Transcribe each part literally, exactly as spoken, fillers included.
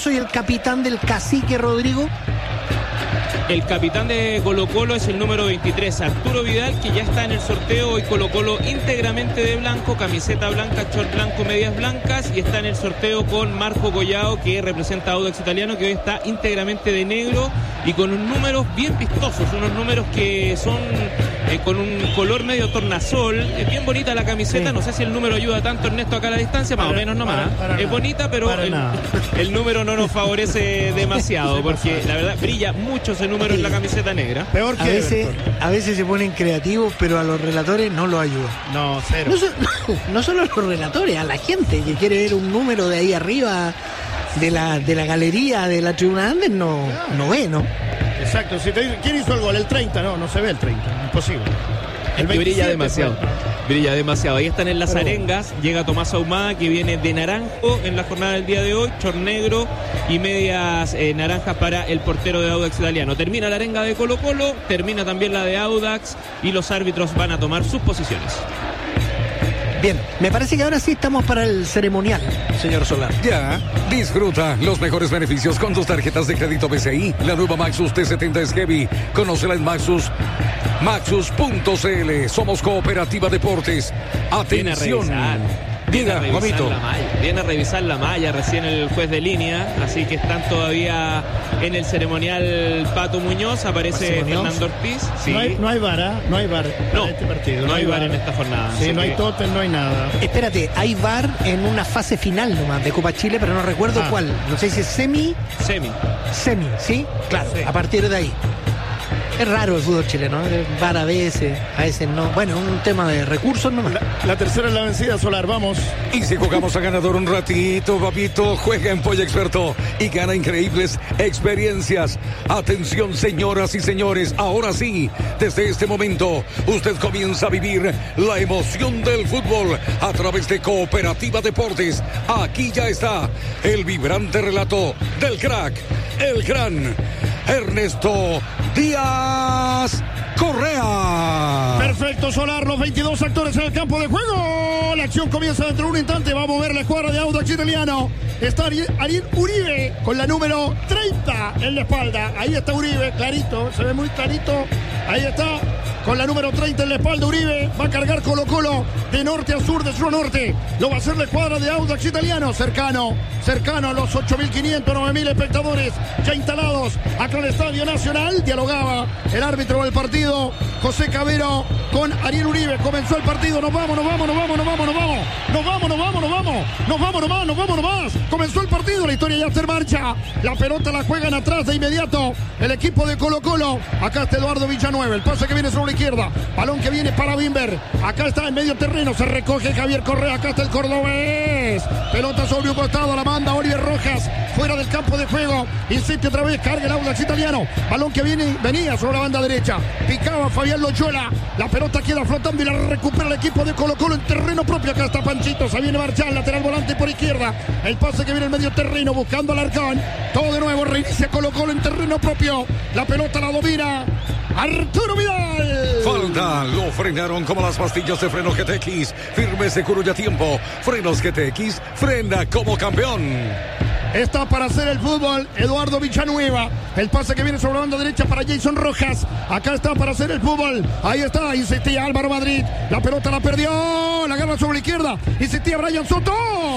soy el capitán del Cacique, Rodrigo? El capitán de Colo Colo es el número veintitrés, Arturo Vidal, que ya está en el sorteo. Hoy Colo Colo íntegramente de blanco, camiseta blanca, short blanco, medias blancas, y está en el sorteo con Marco Collao, que representa a Audax Italiano, que hoy está íntegramente de negro y con unos números bien vistosos, unos números que son eh, con un color medio tornasol. Es bien bonita la camiseta, sí. No sé si el número ayuda tanto, Ernesto, acá a la distancia, más para, o menos nomás. Para, para es bonita, pero el, el número no nos favorece demasiado, porque la verdad brilla mucho ese número en la camiseta negra. Peor que a veces, a veces se ponen creativos, pero a los relatores no lo ayuda. No, cero. No, so, no, no solo a los relatores, a la gente que quiere ver un número de ahí arriba de la, de la galería de la tribuna Andes, no, no ve, ¿no? Exacto, si te dicen, ¿quién hizo el gol? El treinta, no, no se ve el treinta, imposible. El que brilla demasiado. Fue. Brilla demasiado. Ahí están en las Pero... arengas. Llega Tomás Ahumada, que viene de naranjo en la jornada del día de hoy. Chor negro y medias eh, naranjas para el portero de Audax Italiano. Termina la arenga de Colo Colo, termina también la de Audax, y los árbitros van a tomar sus posiciones. Bien, me parece que ahora sí estamos para el ceremonial, señor Solar. Ya, disfruta los mejores beneficios con tus tarjetas de crédito B C I. La nueva Maxus T setenta es heavy. Conócela en Maxus, maxus punto c l. Somos Cooperativa Deportes. Atención. Viene a revisar la malla. Viene a revisar la malla recién el juez de línea, así que están todavía en el ceremonial Pato Muñoz. Aparece Fernando Ortiz. Sí. No hay, no hay VAR, ¿eh? no hay VAR no, en este partido. No, no hay VAR en esta jornada. Sí, no que... hay tótem, no hay nada. Espérate, hay VAR en una fase final nomás de Copa Chile, pero no recuerdo ah. cuál. No sé si es semi. Semi. Semi, ¿sí? Claro, sí. A partir de ahí. Es raro el fútbol chileno, ¿eh? VAR a veces, a veces no. Bueno, un tema de recursos nomás. La, la tercera es la vencida, Solar, vamos. Y si jugamos a ganador un ratito, papito, juega en Polla Experto y gana increíbles experiencias. Atención, señoras y señores, ahora sí, desde este momento, usted comienza a vivir la emoción del fútbol a través de Cooperativa Deportes. Aquí ya está el vibrante relato del crack, el gran Ernesto Díaz Correa. Perfecto, Solar, los veintidós actores en el campo de juego. La acción comienza dentro de un instante. Va a mover la escuadra de Audax Italiano. Está Ariel, Ariel Uribe con la número treinta en la espalda. Ahí está Uribe, clarito, se ve muy clarito. Ahí está, con la número treinta en la espalda Uribe. Va a cargar Colo Colo de norte a sur, de sur a norte. Lo va a hacer la escuadra de Audax Italiano. Cercano, cercano a los ocho mil quinientos, nueve mil espectadores ya instalados acá en el Estadio Nacional. Dialogaba el árbitro del partido, José Cabero, con Ariel Uribe. Comenzó el partido, nos vamos, nos vamos, nos vamos, nos vamos, nos vamos. Nos vamos, nos vamos, nos vamos. Nos vamos nomás, nos vamos nomás. Comenzó el partido, la historia ya está en marcha. La pelota la juegan atrás de inmediato el equipo de Colo Colo. Acá está Eduardo Villanueva, el pase que viene sobre la izquierda. Balón que viene para Bimber. Acá está en medio terreno, se recoge Javier Correa. Acá está el cordobés. Pelota sobre un costado, la manda Oliver Rojas. Fuera del campo de juego. Insiste otra vez, carga el Audax Italiano. Balón que viene, venía sobre la banda derecha. Picaba Fabián Loyola. La pelota queda flotando y la recupera el equipo de Colo Colo en terreno propio. Acá está Panchito, se viene Marchal, lateral volante por izquierda. El pase que viene en medio terreno buscando al Arcán. Todo de nuevo, reinicia Colo Colo en terreno propio. La pelota la domina Arturo Vidal. Falta, lo frenaron como las pastillas de freno G T X. Firme, seguro y a tiempo. Frenos G T X, frena como campeón. Está para hacer el fútbol Eduardo Villanueva. El pase que viene sobre la banda derecha para Jason Rojas. Acá está para hacer el fútbol. Ahí está, insistía Álvaro Madrid. La pelota la perdió. La agarra sobre la izquierda. Insistía Brian Soto.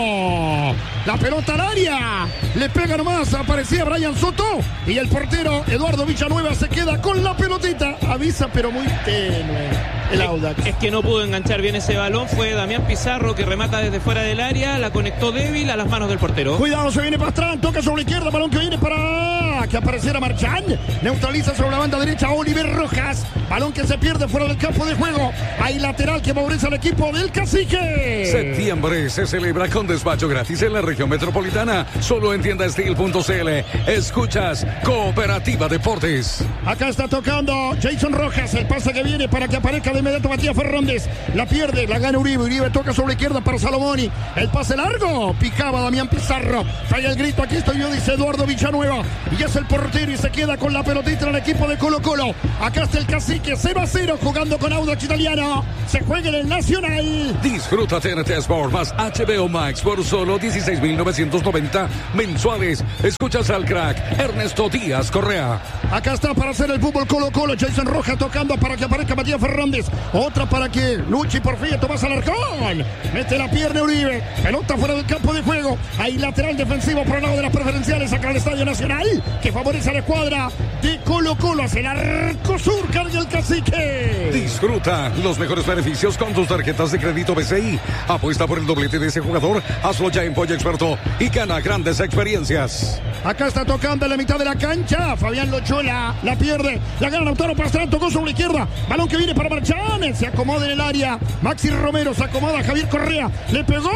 La pelota al área. Le pega nomás. Aparecía Brian Soto. Y el portero Eduardo Villanueva se queda con la pelotita. Avisa, pero muy tenue. El Audax. Es que no pudo enganchar bien ese balón. Fue Damián Pizarro que remata desde fuera del área. La conectó débil a las manos del portero. Cuidado, se viene Pastrán. Toca sobre la izquierda. Balón que viene para que apareciera Marchán. Neutraliza sobre la banda derecha Oliver Rojas. Balón que se pierde fuera del campo de juego. Hay lateral que favorece al equipo del Cacique. Septiembre se celebra con despacho gratis en la región metropolitana. Solo en tienda steel punto c l. Escuchas Cooperativa Deportes. Acá está tocando Jason Rojas. El pase que viene para que aparezca de inmediato Matías Fernández. La pierde, la gana Uribe. Uribe toca sobre la izquierda para Salomoni. El pase largo. Picaba Damián Pizarro. Falla el grito. Aquí estoy yo, dice Eduardo Villanueva. Y ya es el portero y se queda con la pelotita en el equipo de Colo Colo. Acá está el cacique, cero a cero jugando con Audax Italiano. Se juega en el Nacional. Disfruta T N T Sport más H B O Max por solo dieciséis mil novecientos noventa mensuales. Escuchas al crack Ernesto Díaz Correa. Acá está para hacer el fútbol Colo Colo. Jason Rojas tocando para que aparezca Matías Fernández. Otra para que Luchi por fin Tomás Alarcón. Mete la pierna Uribe. Pelota fuera del campo de juego. Hay lateral defensivo por el lado de las preferenciales acá al Estadio Nacional, que favorece a la escuadra de Colo Colo. Hacia el arco sur, carga el cacique. Disfruta los mejores beneficios con tus tarjetas de crédito B C I. Apuesta por el doblete de ese jugador. Hazlo ya en Polla Experto y gana grandes experiencias. Acá está tocando en la mitad de la cancha. Fabián Lochola la pierde. La gana Lautaro Pastrán. Tocó sobre la izquierda. Balón que viene para Marchán. Se acomoda en el área. Maxi Romero se acomoda. Javier Correa. Le pegó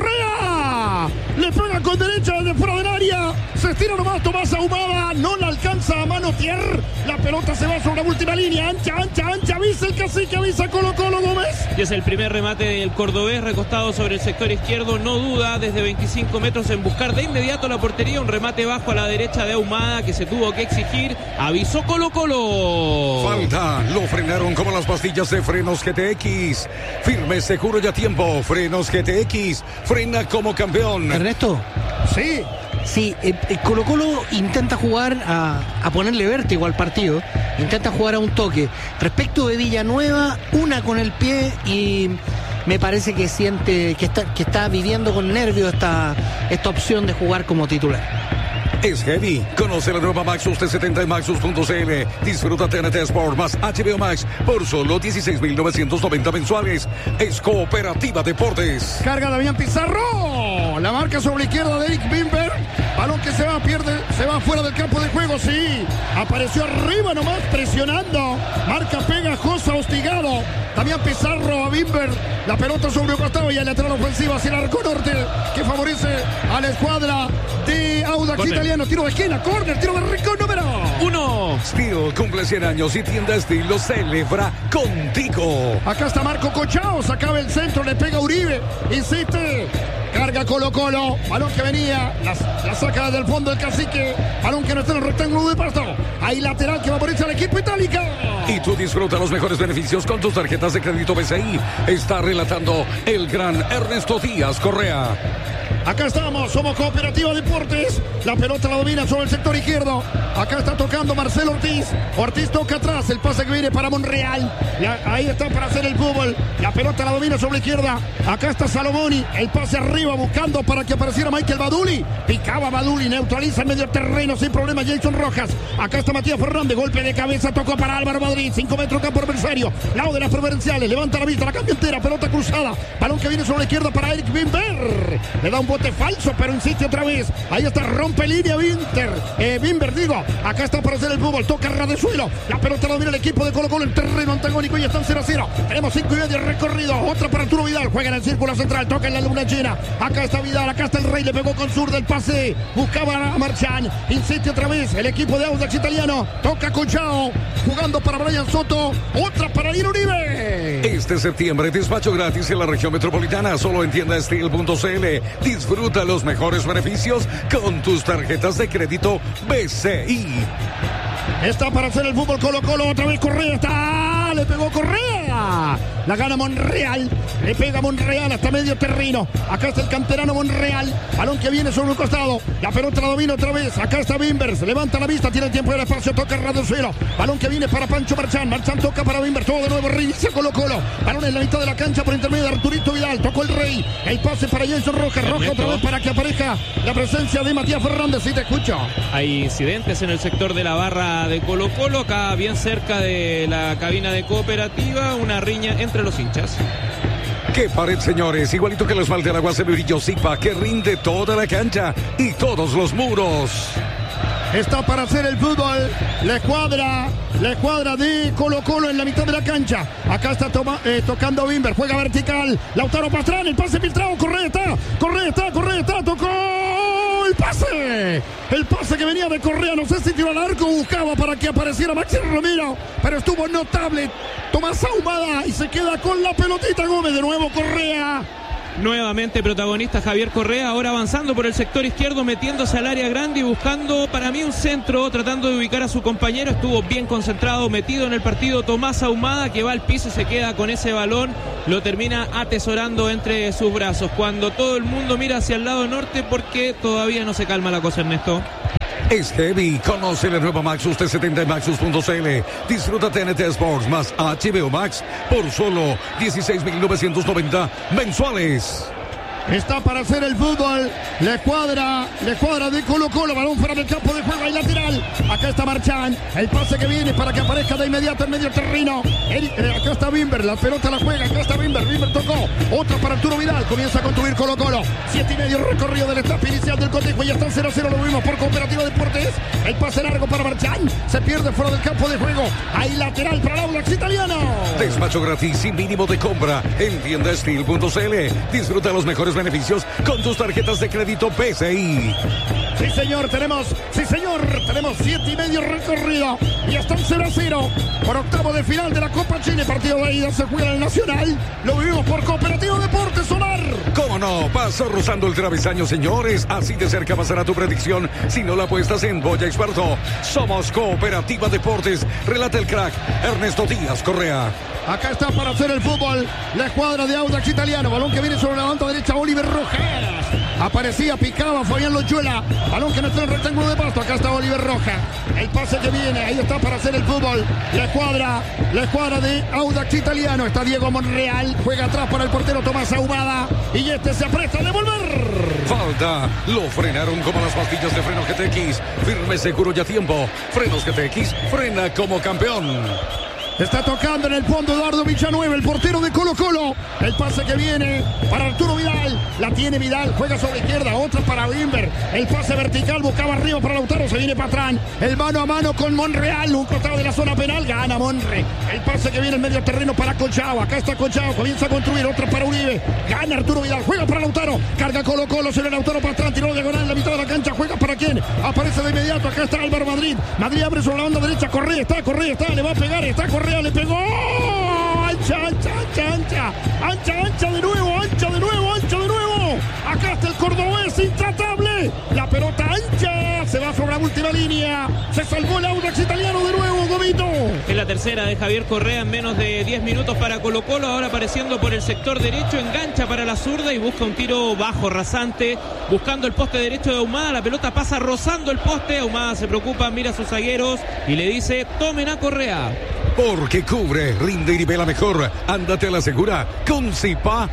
Correa. Le pega con derecha desde fuera del área. Se estira nomás Tomás Ahumada. No la alcanza a manotear. La pelota se va sobre la última línea. Ancha, ancha, ancha. Avisa el cacique. Avisa Colo Colo Gómez. Y es el primer remate del cordobés recostado sobre el sector izquierdo. No duda desde veinticinco metros en buscar de inmediato la portería. Un remate bajo a la derecha de Ahumada que se tuvo que exigir. Avisó Colo Colo. Falta. Lo frenaron como las pastillas de frenos G T X. Firme, seguro y a tiempo. Frenos G T X. Frena como campeón. Ernesto. Sí. Sí, eh, eh, Colo Colo intenta jugar a, a ponerle vértigo al partido, intenta jugar a un toque. Respecto de Villanueva, una con el pie y me parece que siente que está, que está viviendo con nervios esta, esta opción de jugar como titular. Es heavy. Conoce la nueva Maxus T setenta en maxus punto c l. Disfruta T N T Sport más H B O Max por solo dieciséis mil novecientos noventa mensuales. Es Cooperativa Deportes. Carga Damián Pizarro. La marca sobre la izquierda de Eric Bimber. Balón que se va, pierde, se va fuera del campo de juego, sí. Apareció arriba nomás, presionando. Marca pegajosa, hostigado. Damián Pizarro a Bimber. La pelota sobre el costado y el lateral ofensivo hacia el arco norte, que favorece a la escuadra de Audax Italiano. Tiro de esquina, córner, tiro de rincón número uno. Steel cumple cien años y Tienda Steel lo celebra contigo. Acá está Marco Cochao, sacaba el centro, le pega Uribe, insiste. Carga Colo Colo, balón que venía, la, la saca del fondo del cacique, balón que no está en el rectángulo de pasto. Hay lateral que va por al equipo itálico. Y tú disfruta los mejores beneficios con tus tarjetas de crédito B C I. Está relatando el gran Ernesto Díaz Correa. Acá estamos, somos Cooperativa Deportes. La pelota la domina sobre el sector izquierdo. Acá está tocando Marcelo Ortiz. Ortiz toca atrás, el pase que viene para Monreal. La, ahí está para hacer el fútbol. La pelota la domina sobre la izquierda. Acá está Salomoni, el pase arriba buscando para que apareciera Michael Baduli. Picaba Baduli, neutraliza el medio terreno sin problema Jason Rojas. Acá está Matías Fernández, golpe de cabeza, tocó para Álvaro Madrid. cinco metros campo adversario. Lado de las preferenciales, levanta la vista, la cambia entera, pelota cruzada. Balón que viene sobre la izquierda para Eric Bimber. Le da un bote falso, pero insiste otra vez. Ahí está, rompe línea Winter. Eh, Bimber, digo. Acá está para hacer el fútbol. Toca Radezuelo. La pelota la domina el equipo de Colo Colo en terreno antagónico y están cero a cero. Tenemos cinco y medio de recorrido. Otra para Arturo Vidal. Juega en el círculo central. Toca en la luna llena. Acá está Vidal. Acá está el Rey. Le pegó con sur del pase. Buscaba a Marchán. Insiste otra vez el equipo de Audax Italiano. Toca Cochao. Jugando para Brian Soto. Otra para Lino Uribe. Este septiembre, despacho gratis en la región metropolitana. Solo en tienda steel punto c l. Disfruta los mejores beneficios con tus tarjetas de crédito B C I. Está para hacer el fútbol Colo Colo. Otra vez Correa. Está. Le pegó Correa. La gana Monreal. Le pega Monreal hasta medio terreno. Acá está el canterano Monreal. Balón que viene sobre un costado. La pelota la domina otra vez. Acá está Bimbers. Levanta la vista. Tiene el tiempo y el espacio. Toca Radosuelo. Balón que viene para Pancho Marchán. Marchán toca para Bimbers. Todo de nuevo. Reinicia Colo Colo. Balón en la mitad de la cancha por intermedio de Arturito Vidal. Tocó el Rey. El pase para Jason Rojas. Rojas otra vez para que aparezca la presencia de Matías Fernández. Sí, te escucho. Hay incidentes en el sector de la barra de Colo Colo. Acá bien cerca de la cabina de Cooperativa. Una riña entre los hinchas. ¡Qué pared, señores! Igualito que el esmalte de agua brillo Zipa, que rinde toda la cancha y todos los muros. Está para hacer el fútbol la escuadra, la escuadra de Colo Colo en la mitad de la cancha. Acá está toma, eh, tocando Bimber, juega vertical. Lautaro Pastrán, el pase filtrado. Correa está, Correa está, Correa está, tocó el pase. El pase que venía de Correa, no sé si tiró al arco, buscaba para que apareciera Maxi Romero, pero estuvo notable Tomás Ahumada y se queda con la pelotita Gómez. De nuevo Correa. Nuevamente protagonista Javier Correa, ahora avanzando por el sector izquierdo, metiéndose al área grande y buscando para mí un centro, tratando de ubicar a su compañero. Estuvo bien concentrado, metido en el partido Tomás Ahumada, que va al piso y se queda con ese balón, lo termina atesorando entre sus brazos, cuando todo el mundo mira hacia el lado norte, porque todavía no se calma la cosa, Ernesto. Es heavy. Conoce la nueva Maxus T setenta en maxus punto c l. Disfruta T N T Sports más H B O Max por solo dieciséis mil novecientos noventa mensuales. Está para hacer el fútbol. Le cuadra, le cuadra de Colo Colo. Balón fuera del campo de juego. Hay lateral. Acá está Marchán. El pase que viene para que aparezca de inmediato en medio terreno. Eric, eh, acá está Bimber. La pelota la juega. Acá está Bimber. Bimber tocó. Otra para Arturo Vidal. Comienza a construir Colo Colo. Siete y medio recorrido del etapa inicial del cotejo. Ya está cero cero. Lo vimos por Cooperativa Deportes. El pase largo para Marchán. Se pierde fuera del campo de juego. Hay lateral para el Audax Italiano. Despacho gratis sin mínimo de compra en tienda steel punto c l. Disfruta los mejores beneficios con tus tarjetas de crédito P C I. Sí, señor, tenemos, sí, señor, tenemos siete y medio recorrido y están cero a cero por octavo de final de la Copa Chile. Partido de ida se juega en el Nacional. Lo vivimos por Cooperativo Deportes Solar. ¿Cómo no? Pasó rozando el travesaño, señores. Así de cerca pasará tu predicción si no la apuestas en Boya Experto. Somos Cooperativa Deportes. Relata el crack Ernesto Díaz Correa. Acá está para hacer el fútbol la escuadra de Audax Italiano. Balón que viene sobre la banda derecha, Oliver Rojas. Aparecía, picaba Fabián Lochuela. Balón que no está en el rectángulo de pasto. Acá está Oliver Rojas. El pase que viene, ahí está para hacer el fútbol. La escuadra, la escuadra de Audax Italiano. Está Diego Monreal. Juega atrás para el portero Tomás Ahumada. Y este se apresta a devolver. Falta. Lo frenaron como las pastillas de freno G T X. Firme, seguro y a tiempo. Frenos G T X. Frena como campeón. Está tocando en el fondo Eduardo Villanueva, el portero de Colo Colo. El pase que viene para Arturo Vidal. La tiene Vidal, juega sobre izquierda. Otra para Bimber. El pase vertical, buscaba arriba para Lautaro. Se viene para atrás. El mano a mano con Monreal. Un costado de la zona penal. Gana Monre. El pase que viene en medio terreno para Colchao. Acá está Colchao. Comienza a construir. Otra para Uribe. Gana Arturo Vidal. Juega para Lautaro. Carga Colo Colo. Se le Lautaro para atrás. Tiró diagonal en la mitad de la cancha. Juega para quién. Aparece de inmediato. Acá está Álvaro Madrid. Madrid abre sobre la banda derecha. Correa. Está, Correa. Está. Le va a pegar. Está Correa. Le pegó. Ancha, ancha, ancha, ancha. Ancha, ancha de nuevo. Ancha de nuevo. Ancha de nuevo. Acá está el cordobés. Intratable. La pelota ancha. Se va sobre la última línea. Se salvó el Audax Italiano de nuevo, Gomito. Es la tercera de Javier Correa en menos de diez minutos para Colo Colo. Ahora apareciendo por el sector derecho. Engancha para la zurda y busca un tiro bajo, rasante. Buscando el poste derecho de Ahumada. La pelota pasa rozando el poste. Ahumada se preocupa, mira a sus zagueros y le dice: tomen a Correa. Porque cubre, rinde y nivela mejor. Ándate a la segura con Zipa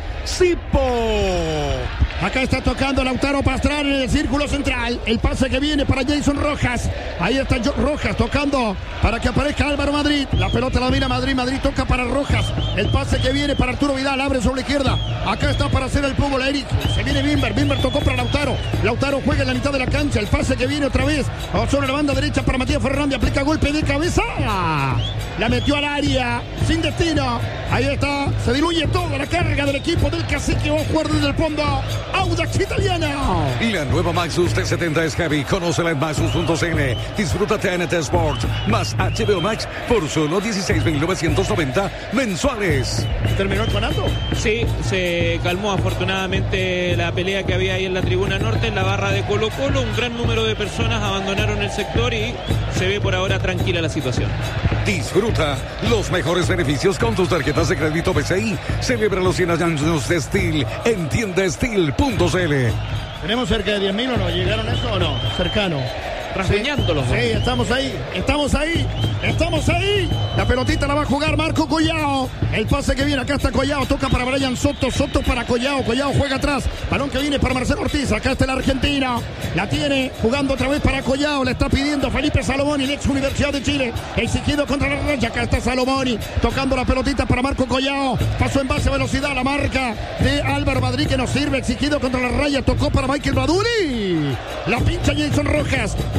Zipo. Acá está tocando Lautaro Pastrana en el círculo central. El pase que viene para Jason Rojas. Ahí está Rojas tocando para que aparezca Álvaro Madrid. La pelota la mira Madrid. Madrid toca para Rojas. El pase que viene para Arturo Vidal. Abre sobre la izquierda. Acá está para hacer el fútbol Eric. Se viene Bimber. Bimber tocó para Lautaro. Lautaro juega en la mitad de la cancha. El pase que viene otra vez sobre la banda derecha para Matías Fernández. Aplica golpe de cabeza. La metió al área. Sin destino. Ahí está. Se diluye toda la carga del equipo del Cacique. Va a jugar desde el fondo Audax Italiano. La nueva Maxus T setenta es heavy. Conócela en maxus punto c l. Disfruta T N T Sports más H B O Max por solo dieciséis mil novecientos noventa mensuales. ¿Terminó el conato? Sí, se calmó afortunadamente la pelea que había ahí en la tribuna norte, en la barra de Colo Colo. Un gran número de personas abandonaron el sector y se ve por ahora tranquila la situación. Disfruta los mejores beneficios con tus tarjetas de crédito P C I. Celebra los cien años de Steel en tienda steel punto c l. ¿Tenemos cerca de diez mil o no? ¿Llegaron eso o no? Cercano. Rasguñándolos. Sí, sí, estamos ahí, estamos ahí, estamos ahí. La pelotita la va a jugar Marco Collao. El pase que viene, acá está Collao, toca para Brian Soto, Soto para Collao, Collao juega atrás. Balón que viene para Marcelo Ortiz, acá está el argentino. La tiene jugando otra vez para Collao, le está pidiendo Felipe Salomoni, el ex Universidad de Chile. Exigido contra la raya, acá está Salomoni, tocando la pelotita para Marco Collao. Pasó en base a velocidad, la marca de Álvaro Madrid que nos sirve, exigido contra la raya, tocó para Michael Baduri. La pincha Jason Rojas.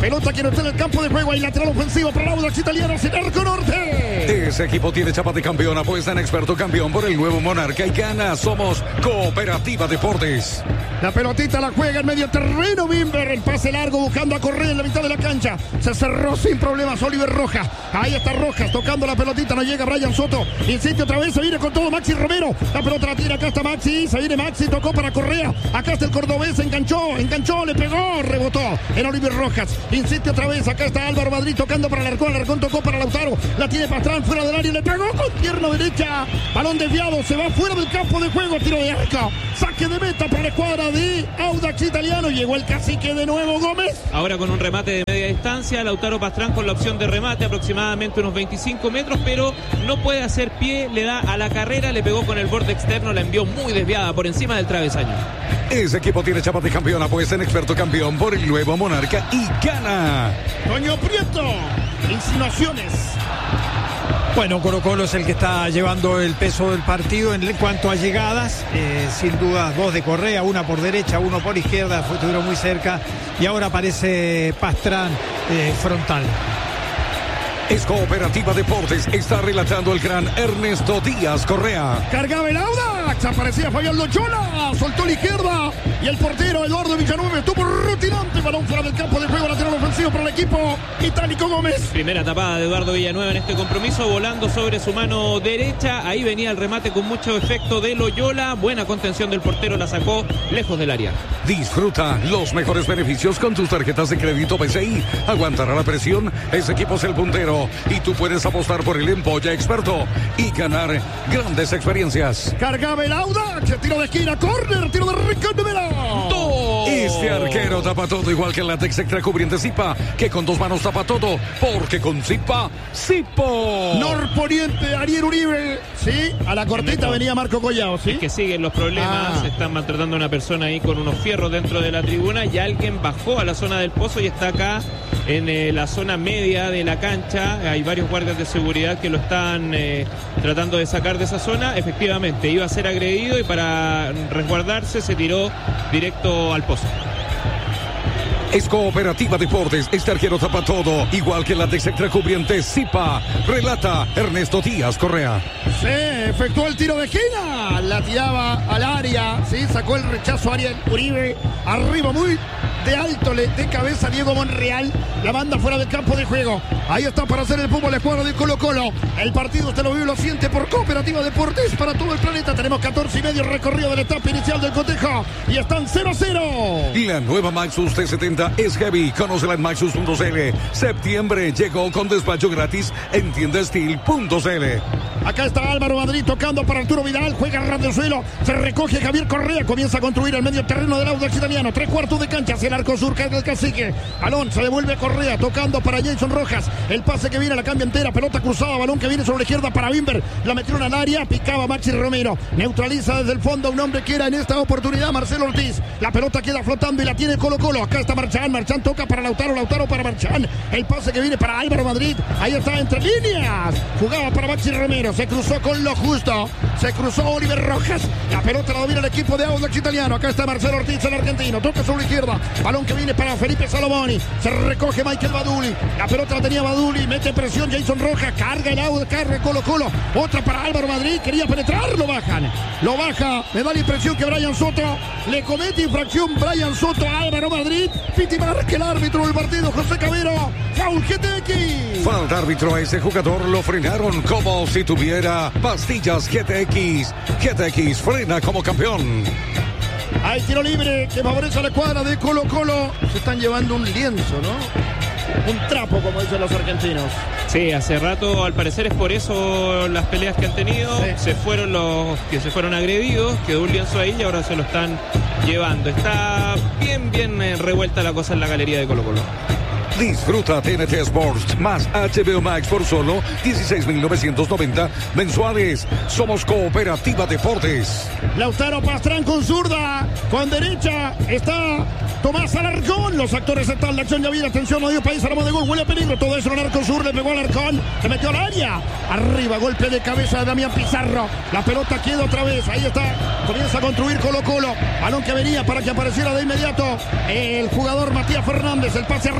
pelota que no está en el campo de juego. Hay lateral ofensivo para el Audax Italiano sin arco norte. Ese equipo tiene chapa de campeón, apuesta en experto campeón por el nuevo Monarca y gana. Somos Cooperativa Deportes. La pelotita la juega en medio terreno. Bimber, el pase largo buscando a Correa en la mitad de la cancha. Se cerró sin problemas Oliver Rojas. Ahí está Rojas tocando la pelotita. No llega Brian Soto. Insiste otra vez. Se viene con todo Maxi Romero. La pelota la tira. Acá está Maxi. Se viene Maxi. Tocó para Correa. Acá está el cordobés. Enganchó. Enganchó. Le pegó. Rebotó en Oliver Rojas. Insiste otra vez. Acá está Álvaro Madrid tocando para Alarcón. Alarcón tocó para Lautaro. La tiene Pastrán fuera del área. Le pegó con pierna derecha. Balón desviado. Se va fuera del campo de juego. Tiro de arco. Saque de meta para la escuadra de Audax Italiano. Llegó el cacique de nuevo Gómez. Ahora con un remate de media distancia. Lautaro Pastrán con la opción de remate aproximadamente unos veinticinco metros, pero no puede hacer pie. Le da a la carrera. Le pegó con el borde externo. La envió muy desviada por encima del travesaño. Ese equipo tiene chapa de campeón, apuesta en experto campeón por el nuevo Monarca y gana. Toño Prieto. Insinuaciones. Bueno, Colo Colo es el que está llevando el peso del partido en cuanto a llegadas, eh, sin duda dos de Correa, una por derecha, uno por izquierda, fue, estuvieron muy cerca y ahora aparece Pastrán eh, frontal. Es Cooperativa Deportes, está relatando el gran Ernesto Díaz Correa. Cargaba el Audax, aparecía Fabián Loyola, soltó la izquierda y el portero Eduardo Villanueva estuvo rutinante, balón fuera del campo de juego, lateral ofensivo para el equipo itálico Gómez. Primera tapada de Eduardo Villanueva en este compromiso, volando sobre su mano derecha, ahí venía el remate con mucho efecto de Loyola, buena contención del portero, la sacó lejos del área. Disfruta los mejores beneficios con tus tarjetas de crédito B C I, aguantará la presión, ese equipo es el puntero. Y tú puedes apostar por el Empolla Experto y ganar grandes experiencias. Cargaba el Audax, tiro de esquina, córner, tiro de Ricardo Vela. Este arquero tapa todo, igual que el látex extra cubriente Zipa, que con dos manos tapa todo, porque con Zipa, Zipo. Norponiente, Ariel Uribe. Sí, a la cortita venía Marco Collao, ¿sí? Es que siguen los problemas, Ah. están maltratando a una persona ahí con unos fierros dentro de la tribuna y alguien bajó a la zona del pozo y está acá en eh, la zona media de la cancha. Hay varios guardias de seguridad que lo están eh, tratando de sacar de esa zona. Efectivamente, iba a ser agredido y para resguardarse se tiró directo al pozo. Es Cooperativa Deportes, este arquero tapa todo, igual que el látex extra cubriente Zipa. Relata Ernesto Díaz Correa. Se efectuó el tiro de esquina, la tiraba al área, sí, sacó el rechazo Ariel Uribe, arriba muy de alto, le de cabeza Diego Monreal, la banda fuera del campo de juego. Ahí está para hacer el fútbol, la escuadra de Colo Colo. El partido usted lo vive y lo siente por Cooperativa Deportes para todo el planeta. Tenemos catorce y medio recorrido de la etapa inicial del cotejo y están cero a cero. La nueva Maxus T setenta es heavy. Conócela en maxus punto c l. Septiembre llegó con despacho gratis en tienda steel punto c l. Acá está Álvaro Madrid tocando para Arturo Vidal, juega ras del suelo, se recoge Javier Correa, comienza a construir el medio terreno del Audax Italiano, tres cuartos de cancha hacia el arco sur, cae el cacique, balón se devuelve a Correa, tocando para Jason Rojas, el pase que viene, la cambia entera, pelota cruzada, balón que viene sobre la izquierda para Bimber, la metieron al área, picaba Maxi Romero, neutraliza desde el fondo a un hombre que era en esta oportunidad Marcelo Ortiz, la pelota queda flotando y la tiene Colo Colo, acá está Marchán, Marchán toca para Lautaro, Lautaro para Marchán, el pase que viene para Álvaro Madrid, ahí está entre líneas, jugaba para Maxi Romero, se cruzó con lo justo, se cruzó Oliver Rojas, la pelota la domina el equipo de Audax Italiano, acá está Marcelo Ortiz, el argentino, toca sobre la izquierda, balón que viene para Felipe Salomoni, se recoge Michael Baduli, la pelota la tenía Baduli, mete presión Jason Rojas, carga el Audax, carga Colo Colo, otra para Álvaro Madrid, quería penetrar, lo bajan, lo baja, me da la impresión que Brian Soto le comete infracción Brian Soto a Álvaro Madrid, piti marca el árbitro del partido, José Cabero, foul G T X. Falta árbitro a ese jugador, lo frenaron como si tuviera pastillas G T X. G T X frena como campeón. Hay tiro libre que favorece a la escuadra de Colo Colo. Se están llevando un lienzo, ¿no? Un trapo, como dicen los argentinos. Sí, hace rato, al parecer es por eso las peleas que han tenido. Sí. Se fueron los que se fueron agredidos, quedó un lienzo ahí y ahora se lo están llevando. Está bien, bien eh, revuelta la cosa en la galería de Colo Colo. Disfruta T N T Sports más H B O Max por solo dieciséis mil novecientos noventa mensuales. Somos Cooperativa Deportes. Lautaro Pastrán con zurda, con derecha está Tomás Alarcón. Los actores están, la acción ya viene, atención, no dio país a la de gol, huele a peligro, todo eso en el arco sur, le pegó a Alarcón, se metió al área, arriba, golpe de cabeza de Damián Pizarro, la pelota queda otra vez, ahí está, comienza a construir Colo Colo, balón que venía para que apareciera de inmediato el jugador Matías Fernández, el pase arriba,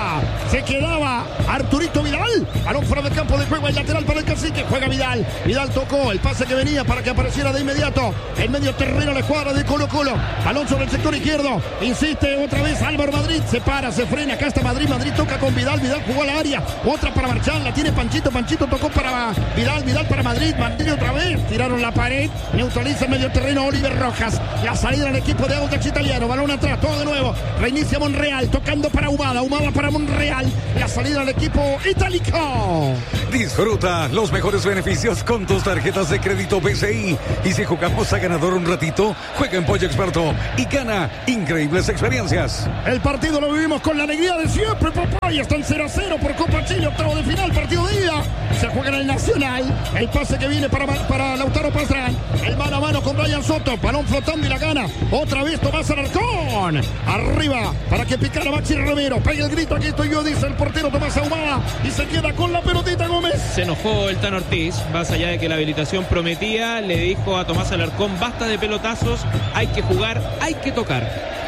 quedaba, se quedaba Arturito Vidal. Balón fuera del campo de juego, el lateral para el Cacique. Juega Vidal. Vidal tocó el pase que venía para que apareciera de inmediato. En medio terreno la escuadra de Colo Colo. Balón sobre el sector izquierdo. Insiste otra vez Álvaro Madrid. Se para, se frena. Acá está Madrid. Madrid toca con Vidal. Vidal jugó a la área. Otra para Marchán. La tiene Panchito. Panchito tocó para Vidal. Vidal para Madrid. Madrid otra vez. Tiraron la pared. Neutraliza en medio terreno Oliver Rojas. La salida del equipo de Audax Italiano. Balón atrás. Todo de nuevo. Reinicia Monreal. Tocando para Humada. Humada para Monreal. La salida del equipo itálico. Disfruta los mejores beneficios con tus tarjetas de crédito B C I. Y si jugamos a ganador un ratito, juega en Pollo Experto y gana increíbles experiencias. El partido lo vivimos con la alegría de siempre, papá. Y están cero a cero por Copa Chile, octavo de final, partido de ida. Se juega en el Nacional. El pase que viene para, para Lautaro Pastrán. El mano a mano con Brian Soto. Balón flotando y la gana. Otra vez Tomás Alarcón. Arriba para que picara Maxi Romero. Pega el grito, aquí estoy yo, dice el portero Tomás Ahumada. Y se queda con la pelotita Gómez. Se enojó el Tano Ortiz, más allá de que la habilitación prometía, le dijo a Tomás Alarcón, basta de pelotazos, hay que jugar, hay que tocar.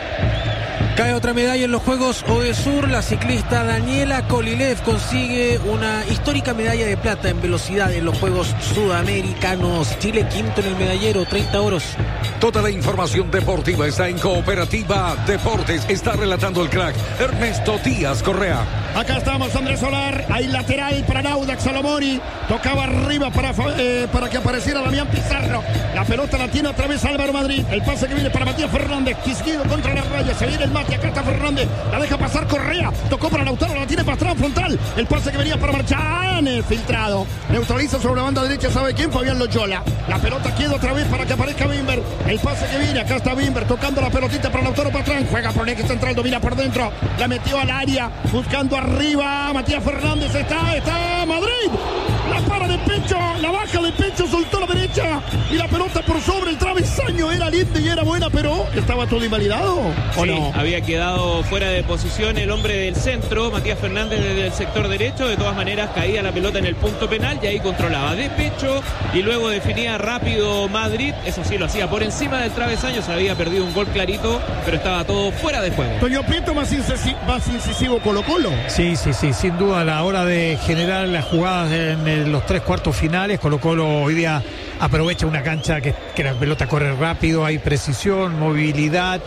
Cae otra medalla en los Juegos Odesur. La ciclista Daniela Kolilev consigue una histórica medalla de plata en velocidad en los Juegos Sudamericanos. Chile quinto en el medallero, treinta oros. Toda la información deportiva está en Cooperativa Deportes. Está relatando el crack Ernesto Díaz Correa. Acá estamos, Andrés Solar. Hay lateral para Audax Salomoni. Tocaba arriba para, eh, para que apareciera Damián Pizarro. La pelota la tiene otra vez Álvaro Madrid. El pase que viene para Matías Fernández. Quisquido contra la raya. Se viene el mate. Acá está Fernández. La deja pasar Correa. Tocó para Lautaro. La tiene Pastrán frontal. El pase que venía para Marchán. Filtrado. Neutraliza sobre la banda derecha. ¿Sabe quién? Fabián Loyola. La pelota queda otra vez para que aparezca Bimber. El pase que viene. Acá está Bimber. Tocando la pelotita para Lautaro Pastrán. Juega por el eje central. Domina por dentro. La metió al área. Buscando arriba. Matías Fernández. Está. Está Madrid. La para de pecho, la baja de pecho, soltó la derecha y la pelota por sobre el travesaño. Era linda y era buena, pero ¿estaba todo invalidado o sí, no? Había quedado fuera de posición el hombre del centro, Matías Fernández, desde el sector derecho. De todas maneras caía la pelota en el punto penal y ahí controlaba de pecho y luego definía rápido Madrid. Eso sí, lo hacía por encima del travesaño. Se había perdido un gol clarito, pero estaba todo fuera de juego. Toño Pinto más, incisi más incisivo Colo Colo. Sí, sí, sí, sin duda a la hora de generar las jugadas en el los tres cuartos finales. Colo Colo hoy día aprovecha una cancha que, que la pelota corre rápido, hay precisión, movilidad,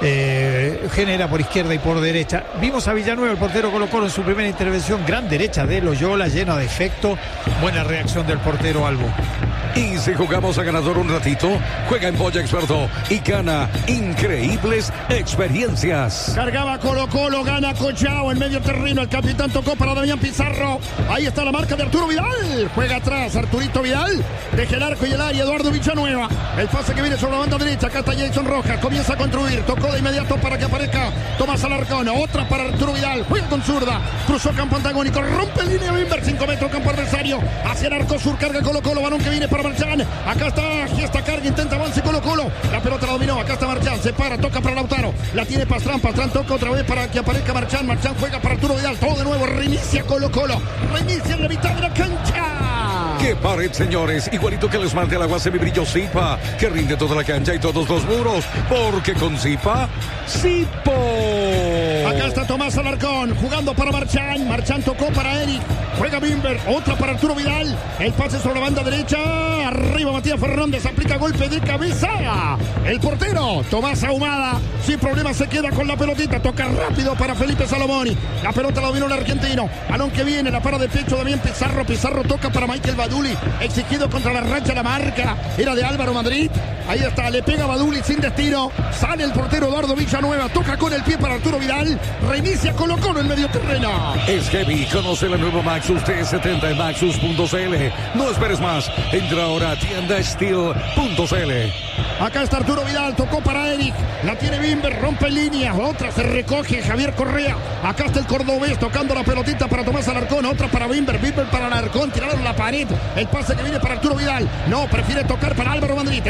eh, genera por izquierda y por derecha. Vimos a Villanueva, el portero Colo Colo, en su primera intervención, gran derecha de Loyola, llena de efecto, buena reacción del portero Albo. Y si jugamos a ganador un ratito, juega en Pollo Experto y gana increíbles experiencias. Cargaba Colo Colo, gana Cochao en medio terreno. El capitán tocó para Damián Pizarro. Ahí está la marca de Arturo Vidal. Juega atrás Arturito Vidal. Deja el arco y el área. Eduardo Villanueva. El pase que viene sobre la banda derecha. Acá está Jason Rojas. Comienza a construir. Tocó de inmediato para que aparezca Tomás Alarcón. Otra para Arturo Vidal. Juega con zurda. Cruzó campo antagónico. Rompe línea Bimber. cinco metros campo adversario. Hacia el arco sur. Carga Colo Colo. Balón que viene para Marchán. Acá está Giesta carga. Intenta avance Colo Colo. La pelota la dominó. Acá está Marchán. Se para. Toca para Lautaro. La tiene Pastrán. Pastrán toca otra vez para que aparezca Marchán. Marchán juega para Arturo Vidal. Todo de nuevo. Reinicia Colo Colo. Reinicia en la mitad de la cancha. ¡Qué pared, señores! Igualito que el esmalte al agua semibrillo Zipa, que rinde toda la cancha y todos los muros, porque con Zipa, Zipo. Acá está Tomás Alarcón, jugando para Marchán. Marchán tocó para Eric. Juega Bimber, otra para Arturo Vidal. El pase sobre la banda derecha. Arriba Matías Fernández, aplica golpe de cabeza. El portero, Tomás Ahumada, sin problema se queda con la pelotita. Toca rápido para Felipe Salomoni. La pelota la dominó el argentino. Balón que viene, la para de pecho Damián Pizarro. Pizarro toca para Michael Baduli. Exigido contra la racha, la marca era de Álvaro Madrid. Ahí está, le pega Baduli sin destino. Sale el portero Eduardo Villanueva. Toca con el pie para Arturo Vidal. Reinicia Colo Colo en medio terreno. Es heavy. Conoce la nueva Maxus T setenta en maxus punto c l. No esperes más. Entra ahora a tienda steel punto c l. Acá está Arturo Vidal, tocó para Eric. La tiene Bimber, rompe línea. Otra se recoge Javier Correa. Acá está el cordobés tocando la pelotita para Tomás Alarcón. Otra para Bimber, Bimber para Alarcón. Tiraron la pared. El pase que viene para Arturo Vidal. No, prefiere tocar para Álvaro Madrid. Esta es la mitad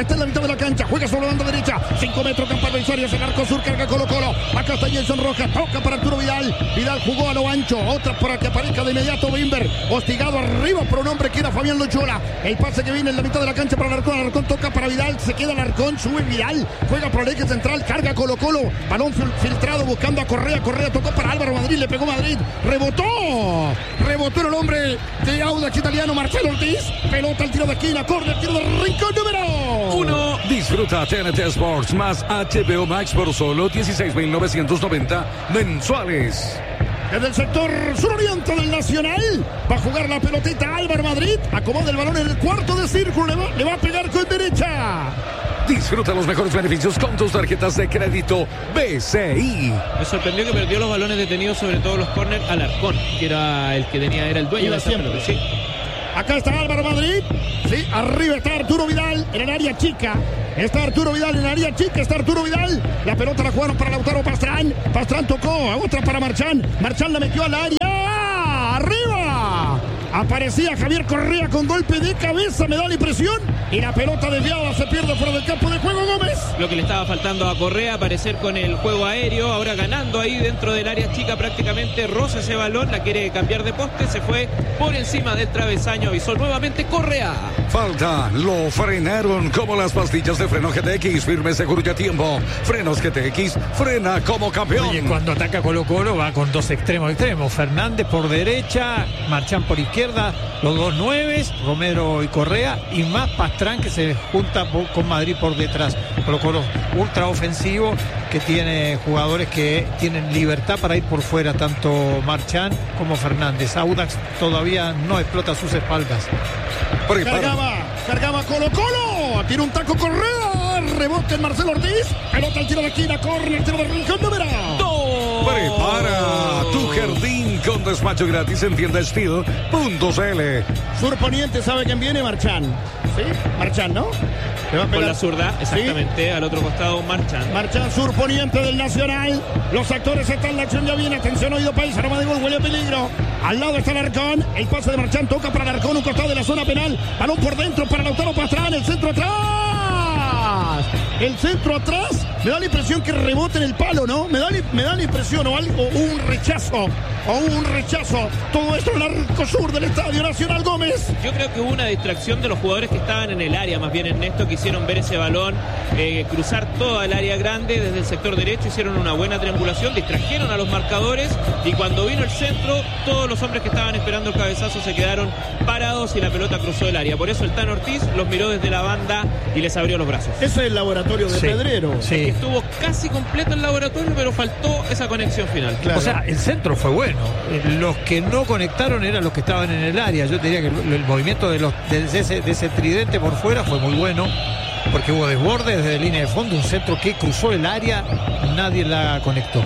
de la cancha, juega sobre la banda derecha, cinco metros, campo adversario, el arco sur, carga Colo Colo, acá está Jason Rojas, toca para Arturo Vidal, Vidal jugó a lo ancho, otra para que aparezca de inmediato Bimber, hostigado arriba por un hombre que era Fabián Loyola, el pase que viene en la mitad de la cancha para Alarcón, Alarcón toca para Vidal, se queda Alarcón, sube Vidal, juega por el eje central, carga Colo Colo, balón fil filtrado buscando a Correa, Correa tocó para Álvaro Madrid, le pegó Madrid, rebotó, rebotó el hombre de Audax Italiano, Marcelo Ortiz, pelota al tiro de esquina, córner, tiro de rincón número uno. Disfruta T N T Sports más H B O Max por solo dieciséis mil novecientos noventa mensuales. Desde el sector suroriente del Nacional va a jugar la pelotita Álvaro Madrid, acomoda el balón en el cuarto de círculo, le va, le va a pegar con derecha. Disfruta los mejores beneficios con tus tarjetas de crédito B C I. Me sorprendió que perdió los balones detenidos, sobre todo los córneres, Alarcón, que era el que tenía, era el dueño de esa pelota. Sí. Acá está Álvaro Madrid, sí, arriba está Arturo Vidal en el área chica. Está Arturo Vidal en el área chica, está Arturo Vidal. La pelota la jugaron para Lautaro Pastrán. Pastrán tocó, a otra para Marchán. Marchán la metió al área. ¡Arriba! Aparecía Javier Correa con golpe de cabeza, me da la impresión. Y la pelota desviada se pierde fuera del campo de juego, Gómez. Lo que le estaba faltando a Correa, aparecer con el juego aéreo. Ahora ganando ahí dentro del área chica prácticamente. Roza ese balón, la quiere cambiar de poste. Se fue por encima del travesaño. Avisó nuevamente Correa. Falta, lo frenaron como las pastillas de freno G T X. Firme, seguro y a tiempo. Frenos G T X, frena como campeón. Oye, cuando ataca Colo Colo va con dos extremos extremos. Fernández por derecha, Marchán por izquierda, los dos nueves, Romero y Correa, y más Pastrán que se junta con Madrid por detrás. Colo Colo ultra ofensivo, que tiene jugadores que tienen libertad para ir por fuera, tanto Marchán como Fernández. Audax todavía no explota sus espaldas. Prepara. Cargaba, cargaba Colo Colo. Tiene un taco Correa. Rebote en Marcelo Ortiz. Pelota al tiro de esquina. Corre el tiro de rincón número dos. Prepara tu jardín con despacho gratis en tienda steel punto c l. Surponiente, ¿sabe quién viene? Marchán. ¿Sí? Marchán, ¿no? Le va a pegar. Con la zurda, exactamente, ¿sí? Al otro costado Marchán. Marchán, surponiente del Nacional. Los actores están, la acción ya viene. Atención, oído país, arma de gol, huele a peligro. Al lado está Alarcón. El pase de Marchán toca para Alarcón, un costado de la zona penal. Balón por dentro para Lautaro Pastrán. El centro atrás. El centro atrás. Me da la impresión que rebota en el palo, ¿no? Me da, me da la impresión, o algo, o un rechazo. O un rechazo. Todo esto en el arco sur del Estadio Nacional, Gómez. Yo creo que hubo una distracción de los jugadores que estaban en el área, más bien Ernesto, quisieron ver ese balón eh, cruzar toda el área grande desde el sector derecho, hicieron una buena triangulación, distrajeron a los marcadores, y cuando vino el centro, todos los hombres que estaban esperando el cabezazo se quedaron parados y la pelota cruzó el área. Por eso el Tan Ortiz los miró desde la banda y les abrió los brazos. Ese es el laboratorio de sí, Pedrero. Sí. Es que estuvo casi completo el laboratorio, pero faltó esa conexión final. Claro. O sea, el centro fue bueno. Los que no conectaron eran los que estaban en el área. Yo diría que el, el movimiento de, los, de, ese, de ese tridente por fuera fue muy bueno, porque hubo desborde desde línea de fondo, un centro que cruzó el área, nadie la conectó.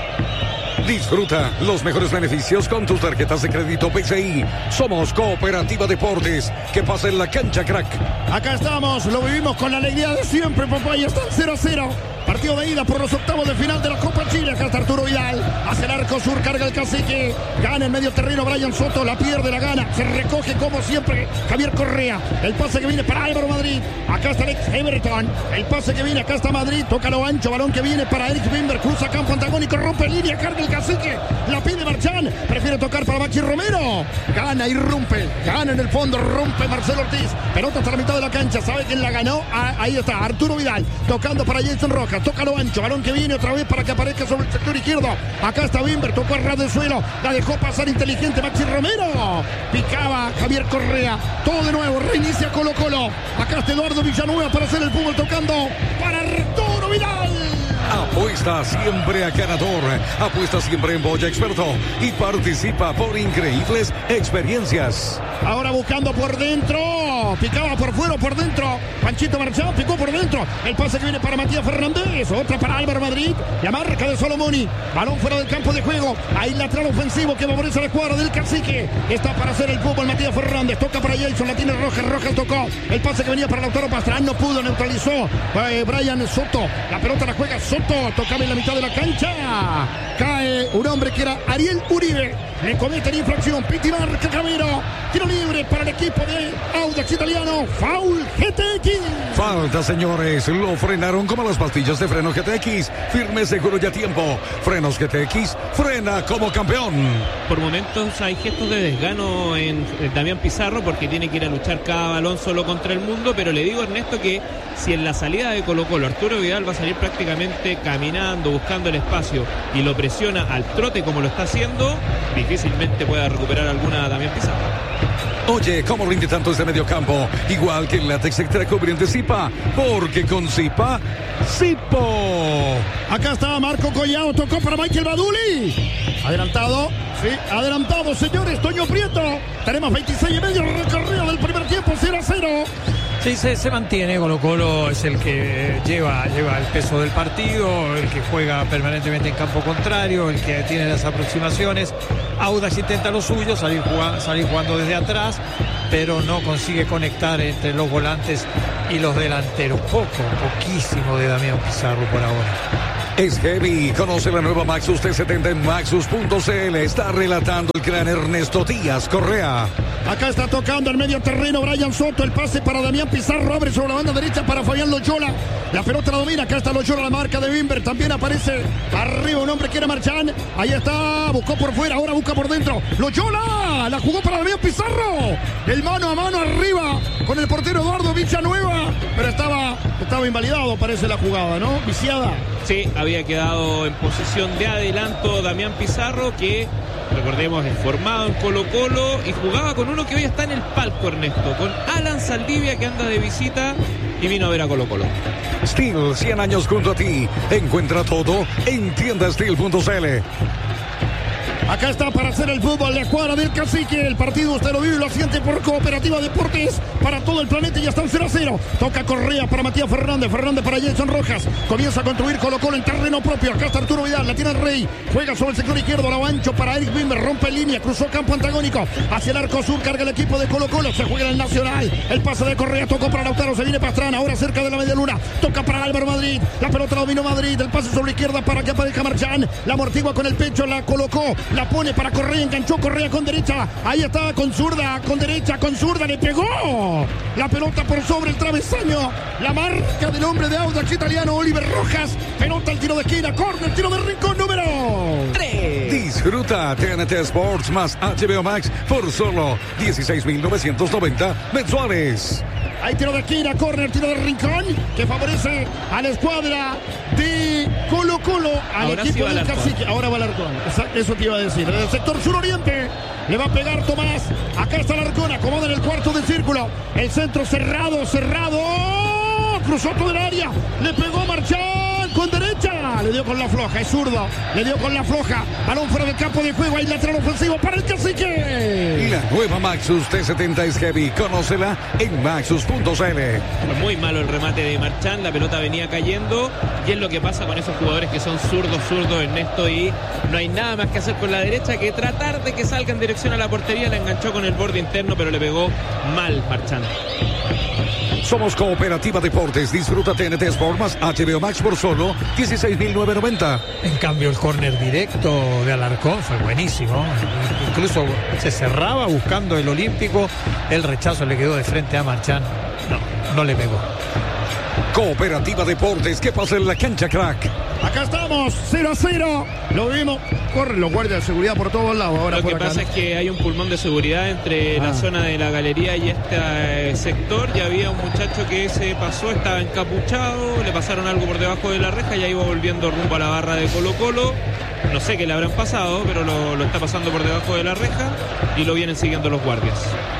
Disfruta los mejores beneficios con tus tarjetas de crédito P C I. Somos Cooperativa Deportes. Que pasa en la cancha, crack. Acá estamos, lo vivimos con la alegría de siempre, papá. Y está el cero a cero. Partido de ida por los octavos de final de la Copa Chile. Acá está Arturo Vidal. Hace el arco sur, carga el cacique. Gana en medio terreno Brian Soto. La pierde, la gana. Se recoge como siempre Javier Correa. El pase que viene para Álvaro Madrid. Acá está Alex Everton. El pase que viene, acá está Madrid. Toca lo ancho. Balón que viene para Eric Bimber. Cruza campo antagónico. Rompe línea. Carga el cacique. La pide Marchán. Prefiere tocar para Maxi Romero. Gana, irrumpe. Gana en el fondo. Rompe Marcelo Ortiz. Pelota hasta la mitad de la cancha. ¿Sabe quién la ganó? Ah, ahí está. Arturo Vidal. Tocando para Jason Rojas. Toca lo ancho, balón que viene otra vez para que aparezca sobre el sector izquierdo. Acá está Bimber, tocó a ras del suelo, la dejó pasar inteligente Maxi Romero. Picaba Javier Correa, todo de nuevo, reinicia Colo Colo. Acá está Eduardo Villanueva para hacer el fútbol, tocando para Arturo Vidal. Apuesta siempre a ganador. Apuesta siempre en Boya Experto y participa por increíbles experiencias. Ahora buscando por dentro. Picaba por fuera, por dentro. Panchito Marchán picó por dentro. El pase que viene para Matías Fernández. Otra para Álvaro Madrid. La marca de Solomoni. Balón fuera del campo de juego. Ahí lateral ofensivo que favorece a la escuadra del cacique. Está para hacer el fútbol Matías Fernández. Toca para Jason. La tiene Rojas. Rojas tocó. El pase que venía para Lautaro Pastrán. No pudo. Neutralizó eh, Brian Soto. La pelota la juega Soto. Tocaba en la mitad de la cancha. Cae un hombre que era Ariel Uribe. Le cometen infracción. Piti marca Camero. Tiro libre para el equipo de Audax Italiano. Foul G T X. Falta, señores. Lo frenaron como las pastillas de freno G T X. Firme, seguro y a tiempo. Frenos G T X. Frena como campeón. Por momentos hay gestos de desgano en, en Damián Pizarro porque tiene que ir a luchar cada balón solo contra el mundo, pero le digo, Ernesto, que si en la salida de Colo Colo Arturo Vidal va a salir prácticamente caminando, buscando el espacio y lo presiona al trote como lo está haciendo, difícilmente pueda recuperar alguna Damián Pizarro. Oye, ¿cómo rinde tanto este mediocampo? Igual que el látex extra cubriente Zipa, porque con Zipa, Zipo. Acá está Marco Collao, tocó para Michael Baduli. Adelantado, sí, adelantado, señores. Toño Prieto. Tenemos veintiséis y medio recorrido del primer tiempo, cero a cero. Sí, se, se mantiene. Colo Colo es el que lleva, lleva el peso del partido, el que juega permanentemente en campo contrario, el que tiene las aproximaciones. Audax intenta lo suyo, salir jugando, salir jugando desde atrás, pero no consigue conectar entre los volantes y los delanteros. Poco, poquísimo de Damián Pizarro por ahora. Es heavy. Conoce la nueva Maxus T setenta en maxus punto c l. Está relatando el gran Ernesto Díaz Correa. Acá está tocando el medio terreno Brian Soto. El pase para Damián Pizarro. Abre sobre la banda derecha para Fabián Loyola. La pelota la domina. Acá está Loyola, la marca de Bimber. También aparece arriba un hombre que era Marchán. Ahí está. Buscó por fuera. Ahora busca por dentro. Loyola. La jugó para Damián Pizarro. El mano a mano arriba con el portero Eduardo Villanueva. Pero estaba, estaba invalidado, parece la jugada, ¿no? Viciada. Sí, había quedado en posición de adelanto Damián Pizarro, que recordemos es formado en Colo Colo y jugaba con uno que hoy está en el palco, Ernesto, con Alan Saldivia, que anda de visita y vino a ver a Colo Colo. Steel, cien años junto a ti. Encuentra todo en tienda steel punto c l. Acá está para hacer el fútbol la escuadra del Cacique. El partido usted lo vive y lo siente por Cooperativa Deportes para todo el planeta y ya están cero a cero. Toca Correa para Matías Fernández. Fernández para Jason Rojas. Comienza a construir Colo Colo en terreno propio. Acá está Arturo Vidal. La tiene el Rey. Juega sobre el sector izquierdo. La ancho para Eric Bimber. Rompe línea. Cruzó campo antagónico. Hacia el arco sur. Carga el equipo de Colo Colo. Se juega en el Nacional. El pase de Correa. Tocó para Lautaro. Se viene Pastrana. Ahora cerca de la media luna. Toca para Álvaro Madrid. La pelota la dominó Madrid. El pase sobre la izquierda para que aparezca Marchán. La amortigua con el pecho. La colocó. La pone para Correa, enganchó Correa con derecha, ahí está con zurda, con derecha, con zurda, le pegó la pelota por sobre el travesaño, la marca del hombre de Audax Italiano, Oliver Rojas, pelota al tiro de esquina, córner, tiro de rincón número tres. Disfruta T N T Sports más H B O Max por solo dieciséis mil novecientos noventa mensuales. Hay tiro de esquina, córner, tiro de rincón, que favorece a la escuadra de Colo Colo, al Ahora equipo sí del Cacique. Ahora va Alarcón, eso te iba a decir. En el sector suroriente le va a pegar Tomás. Acá está Alarcón, acomoda en el cuarto del círculo. El centro cerrado, cerrado. Cruzó todo el área, le pegó Marchán con derecha, le dio con la floja, es zurdo, le dio con la floja, balón fuera del campo de juego, hay lateral ofensivo para el Cacique. Y la nueva Maxus T setenta es heavy, conócela en maxus punto c l. Fue muy malo el remate de Marchán, la pelota venía cayendo y es lo que pasa con esos jugadores que son zurdos, zurdos, Ernesto, y no hay nada más que hacer con la derecha que tratar de que salga en dirección a la portería. La enganchó con el borde interno, pero le pegó mal Marchán. Somos Cooperativa Deportes. Disfruta T N T Sport más H B O Max por solo dieciséis mil novecientos noventa. En cambio, el córner directo de Alarcón fue buenísimo. Incluso se cerraba buscando el olímpico. El rechazo le quedó de frente a Marchán. No, no le pegó. Cooperativa Deportes, ¿qué pasa en la cancha, crack? Acá estamos, cero a cero. Lo vimos. Corren los guardias de seguridad por todos lados. Ahora Lo que por acá, pasa ¿no? es que hay un pulmón de seguridad entre Ah. la zona de la galería y este eh, sector. Ya había un muchacho que se pasó, estaba encapuchado, le pasaron algo por debajo de la reja, ya iba volviendo rumbo a la barra de Colo Colo. No sé qué le habrán pasado, pero lo, lo está pasando por debajo de la reja y lo vienen siguiendo los guardias.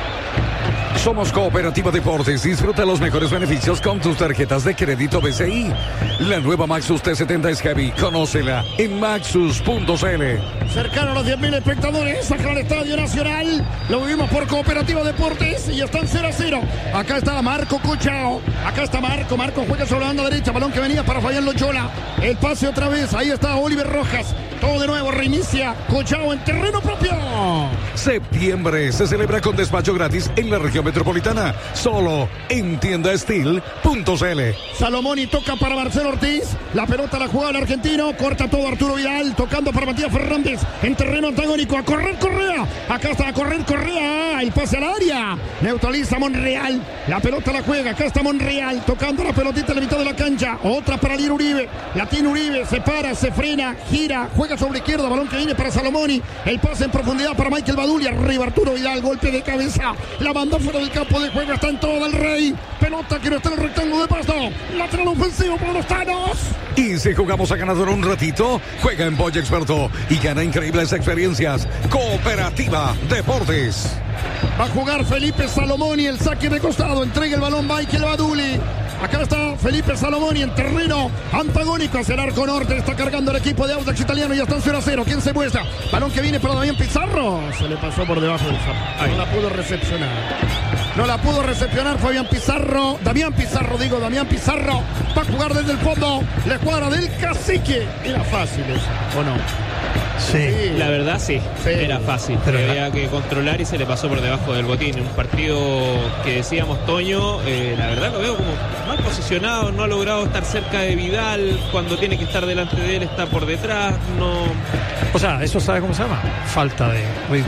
Somos Cooperativa Deportes. Disfruta los mejores beneficios con tus tarjetas de crédito B C I. La nueva Maxus T setenta es heavy. Conócela en maxus punto c l. Cercano a los diez mil espectadores, acá al Estadio Nacional. Lo vivimos por Cooperativa Deportes y están cero a cero. Acá está Marco Cochao. Acá está Marco. Marco juega sobre la banda derecha. Balón que venía para Fabián Loyola. El pase otra vez. Ahí está Oliver Rojas. Todo de nuevo, reinicia Collao en terreno propio. Septiembre se celebra con despacho gratis en la región metropolitana, solo en tienda steel punto c l. Salomón y toca para Marcelo Ortiz. La pelota la juega el argentino. Corta todo Arturo Vidal. Tocando para Matías Fernández en terreno antagónico. A correr Correa. Acá está a correr Correa. El pase al área. Neutraliza Monreal. La pelota la juega. Acá está Monreal. Tocando la pelotita en la mitad de la cancha. Otra para Ariel Uribe. La tiene Uribe. Se para, se frena, gira. Juega sobre izquierda. Balón que viene para Salomoni. El pase en profundidad para Michael Baduli. Arriba Arturo Vidal. Golpe de cabeza. La mandó fuera del campo de juego. Está en todo el Rey. Pelota que no está en el rectángulo de pasto. Lateral ofensivo para los Thanos. Y si jugamos a ganador un ratito, juega en Boy Experto y gana increíbles experiencias. Cooperativa Deportes. Va a jugar Felipe Salomoni. El saque de costado. Entrega el balón Michael Baduli. Acá está Felipe Salomoni en terreno antagónico hacia el arco norte. Está cargando el equipo de Audax Italiano. Ya están cero a cero. ¿Quién se muestra? Balón que viene para Damián Pizarro. Se le pasó por debajo del zapato. No la pudo recepcionar. No la pudo recepcionar Fabián Pizarro. Damián Pizarro, digo, Damián Pizarro. Va a jugar desde el fondo. La escuadra del Cacique. Era fácil eso, ¿o no? Sí. La verdad sí, Sí. era fácil, Pero pero la- había que controlar y se le pasó por debajo del botín. Un partido que decíamos Toño, eh, la verdad lo veo como mal posicionado, no ha logrado estar cerca de Vidal, cuando tiene que estar delante de él está por detrás, no... O sea, eso sabe cómo se llama. Falta de ritmo.